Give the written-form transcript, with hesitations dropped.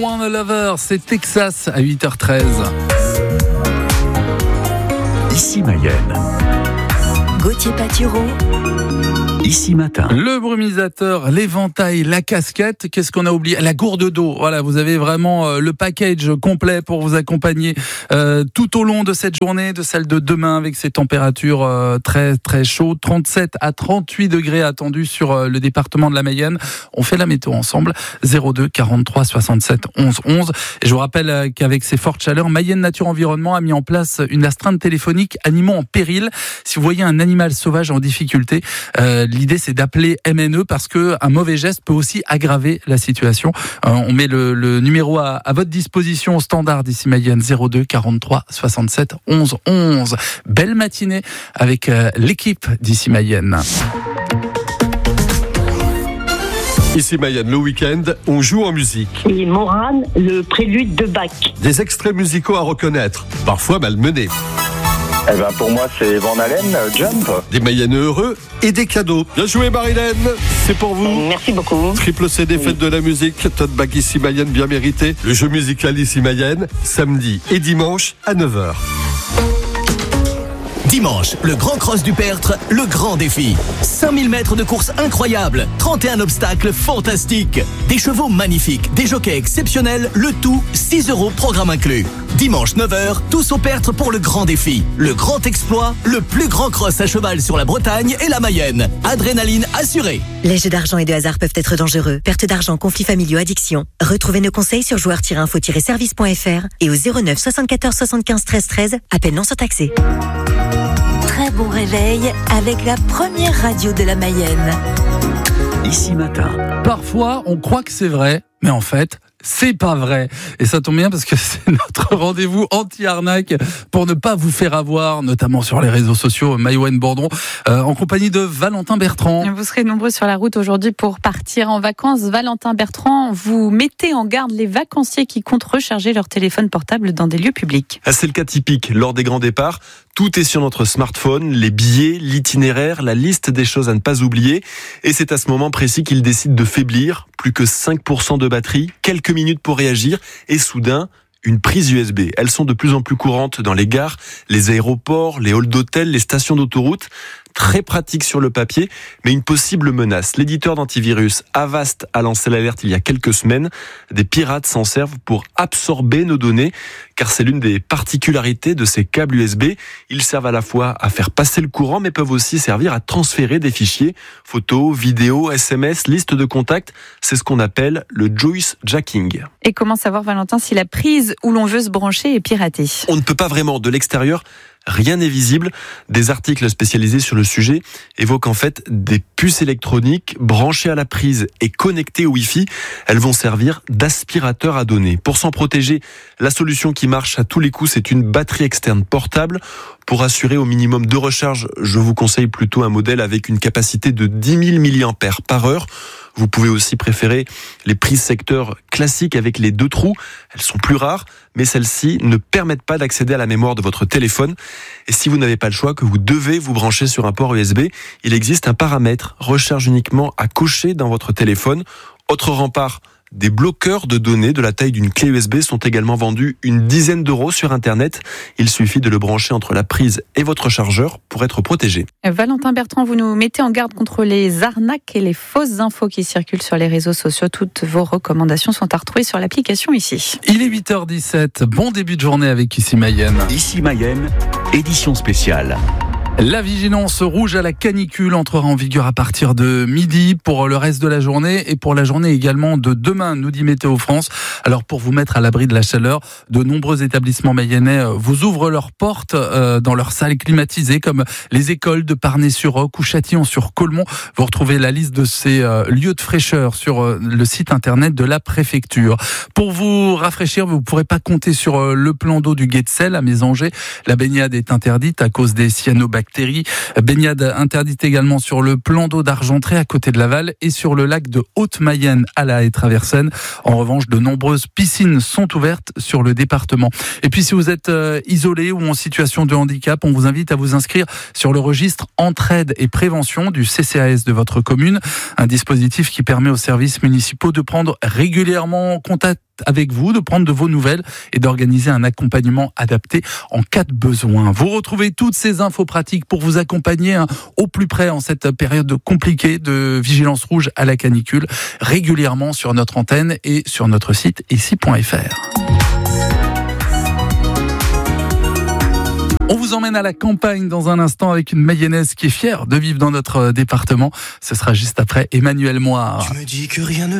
One Lover, c'est Texas à 8h13. Ici Mayenne. Gauthier Patureau. Ici Matin. Le brumisateur, l'éventail, la casquette, qu'est-ce qu'on a oublié ? La gourde d'eau. Voilà, vous avez vraiment le package complet pour vous accompagner tout au long de cette journée, de celle de demain, avec ces températures très très chaudes, 37 à 38 degrés attendus sur le département de la Mayenne. On fait la météo ensemble, 02 43 67 11 11. Et je vous rappelle qu'avec ces fortes chaleurs, Mayenne Nature Environnement a mis en place une astreinte téléphonique animaux en péril. Si vous voyez un animal sauvage en difficulté, l'idée c'est d'appeler MNE parce que un mauvais geste peut aussi aggraver la situation. On met le numéro à votre disposition au standard d'ici Mayenne, 02 43 67 11 11. Belle matinée avec l'équipe d'ici Mayenne. Ici Mayenne, le week-end, on joue en musique. Et Morane, le prélude de Bach. Des extraits musicaux à reconnaître, parfois malmenés. Eh ben pour moi c'est Van Halen, Jump. Des Mayennais heureux et des cadeaux. Bien joué Marilène, c'est pour vous. Merci beaucoup. Triple CD fête de la musique, tote bag ici Mayenne bien mérité. Le jeu musical ici Mayenne, samedi et dimanche à 9h. Dimanche, le Grand Cross du Pertre, le grand défi. 5000 mètres de course incroyable, 31 obstacles fantastiques. Des chevaux magnifiques, des jockeys exceptionnels, le tout 6 € programme inclus. Dimanche 9h, tous au Pertre pour le grand défi. Le grand exploit, le plus grand cross à cheval sur la Bretagne et la Mayenne. Adrénaline assurée. Les jeux d'argent et de hasard peuvent être dangereux. Perte d'argent, conflits familiaux, addiction. Retrouvez nos conseils sur joueurs-info-service.fr et au 09 74 75 13 13. Appel non surtaxé. Très bon réveil avec la première radio de la Mayenne. Ici Matin. Parfois, on croit que c'est vrai, mais en fait, c'est pas vrai. Et ça tombe bien parce que c'est notre rendez-vous anti-arnaque pour ne pas vous faire avoir, notamment sur les réseaux sociaux, Maïwen Bordon, en compagnie de Valentin Bertrand. Vous serez nombreux sur la route aujourd'hui pour partir en vacances. Valentin Bertrand, vous mettez en garde les vacanciers qui comptent recharger leur téléphone portable dans des lieux publics. C'est le cas typique lors des grands départs. Tout est sur notre smartphone, les billets, l'itinéraire, la liste des choses à ne pas oublier. Et c'est à ce moment précis qu'il décide de faiblir. Plus que 5% de batterie, quelques minutes pour réagir et soudain, une prise USB. Elles sont de plus en plus courantes dans les gares, les aéroports, les halls d'hôtels, les stations d'autoroute. Très pratique sur le papier, mais une possible menace. L'éditeur d'antivirus Avast a lancé l'alerte il y a quelques semaines. Des pirates s'en servent pour absorber nos données, car c'est l'une des particularités de ces câbles USB. Ils servent à la fois à faire passer le courant, mais peuvent aussi servir à transférer des fichiers, photos, vidéos, SMS, liste de contacts. C'est ce qu'on appelle le Joyce Jacking. Et comment savoir, Valentin, si la prise où l'on veut se brancher est piratée ? On ne peut pas vraiment, de l'extérieur, rien n'est visible. Des articles spécialisés sur le sujet évoquent en fait des puces électroniques branchées à la prise et connectées au Wi-Fi. Elles vont servir d'aspirateur à données. Pour s'en protéger, la solution qui marche à tous les coups, c'est une batterie externe portable. Pour assurer au minimum de recharge, je vous conseille plutôt un modèle avec une capacité de 10 000 mAh par heure. Vous pouvez aussi préférer les prises secteur classiques avec les 2 trous. Elles sont plus rares, mais celles-ci ne permettent pas d'accéder à la mémoire de votre téléphone. Et si vous n'avez pas le choix, que vous devez vous brancher sur un port USB, il existe un paramètre recharge uniquement à cocher dans votre téléphone. Autre rempart, des bloqueurs de données de la taille d'une clé USB sont également vendus une dizaine d'euros sur Internet. Il suffit de le brancher entre la prise et votre chargeur pour être protégé. Valentin Bertrand, vous nous mettez en garde contre les arnaques et les fausses infos qui circulent sur les réseaux sociaux. Toutes vos recommandations sont à retrouver sur l'application ici. Il est 8h17. Bon début de journée avec Ici Mayenne. Ici Mayenne, édition spéciale. La vigilance rouge à la canicule entrera en vigueur à partir de midi pour le reste de la journée et pour la journée également de demain, nous dit Météo France. Alors pour vous mettre à l'abri de la chaleur, de nombreux établissements mayennais vous ouvrent leurs portes dans leurs salles climatisées comme les écoles de Parnay-sur-Roc ou Châtillon-sur-Colmont. Vous retrouvez la liste de ces lieux de fraîcheur sur le site internet de la préfecture. Pour vous rafraîchir, vous ne pourrez pas compter sur le plan d'eau du Gué de Selle à Mésanger. La baignade est interdite à cause des cyanobactéries. Baignade interdite également sur le plan d'eau d'Argentré à côté de Laval et sur le lac de Haute-Mayenne à La Haye-Traversenne. En revanche, de nombreuses piscines sont ouvertes sur le département. Et puis si vous êtes isolé ou en situation de handicap, on vous invite à vous inscrire sur le registre Entraide et Prévention du CCAS de votre commune. Un dispositif qui permet aux services municipaux de prendre régulièrement contact contact avec vous, de prendre de vos nouvelles et d'organiser un accompagnement adapté en cas de besoin. Vous retrouvez toutes ces infos pratiques pour vous accompagner au plus près en cette période compliquée de vigilance rouge à la canicule, régulièrement sur notre antenne et sur notre site ici.fr. On vous emmène à la campagne dans un instant avec une Mayonnaise qui est fière de vivre dans notre département. Ce sera juste après Emmanuel Moire. Tu me dis que rien ne